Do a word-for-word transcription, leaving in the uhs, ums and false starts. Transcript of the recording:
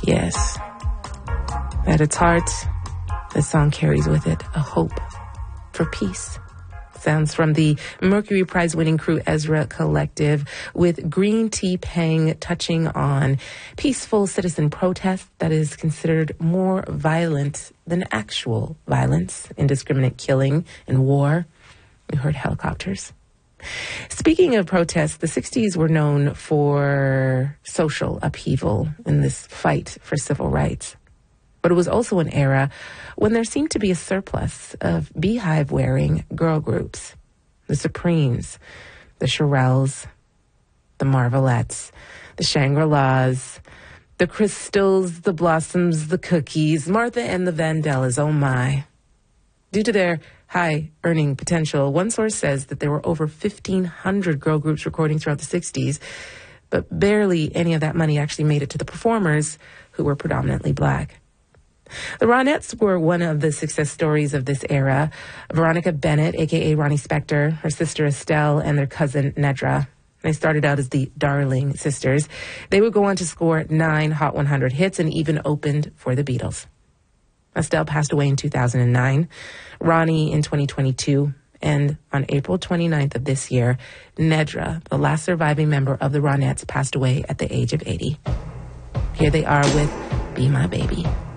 Yes. At its heart, this song carries with it a hope for peace. Sounds from the Mercury Prize-winning Crew Ezra Collective, with Green Tea Pang touching on peaceful citizen protest that is considered more violent than actual violence, indiscriminate killing, and war. We heard helicopters. Speaking of protests, the sixties were known for social upheaval in this fight for civil rights. But it was also an era when there seemed to be a surplus of beehive-wearing girl groups. The Supremes, the Shirelles, the Marvelettes, the Shangri-Las, the Crystals, the Blossoms, the Cookies, Martha and the Vandellas, oh my. Due to their high earning potential, one source says that there were over fifteen hundred girl groups recording throughout the sixties, but barely any of that money actually made it to the performers, who were predominantly black. The Ronettes were one of the success stories of this era. Veronica Bennett, a k a. Ronnie Spector, her sister Estelle, and their cousin Nedra. They started out as the Darling Sisters. They would go on to score nine Hot one hundred hits and even opened for the Beatles. Estelle passed away in two thousand nine, Ronnie in twenty twenty-two, and on April twenty-ninth of this year, Nedra, the last surviving member of the Ronettes, passed away at the age of eighty. Here they are with Be My Baby.